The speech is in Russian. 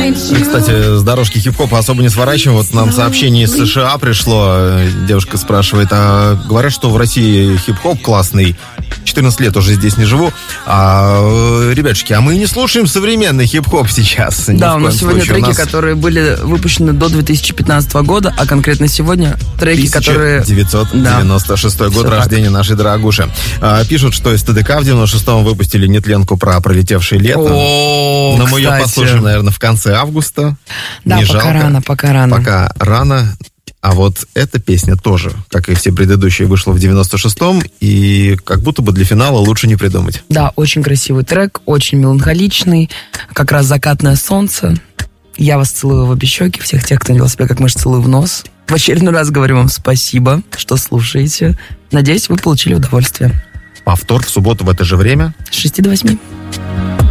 Кстати, с дорожки хип-хопа особо не сворачиваем. Вот нам сообщение из США пришло. Девушка спрашивает, а говорят, что в России хип-хоп классный. 14 лет уже здесь не живу. Ребятушки, а мы не слушаем современный хип-хоп сейчас. Да, у нас сегодня треки, которые были выпущены до 2015 года, а конкретно сегодня треки, которые... 1996 год Все рождения так. нашей дорогуши. Пишут, что из ТДК в 96-м выпустили нетленку про пролетевшее лето. Но мы ее послушаем, наверное, в конце августа. Да, Не пока жалко. рано, пока рано. Пока рано. А вот эта песня тоже, как и все предыдущие, вышла в 96-м, и как будто бы для финала лучше не придумать. Да, очень красивый трек, очень меланхоличный, как раз «Закатное солнце». Я вас целую в обе щеки, всех тех, кто не вел себя, как мышь, целую в нос. В очередной раз говорю вам спасибо, что слушаете. Надеюсь, вы получили удовольствие. Повтор в субботу в это же время. С 6 до 8.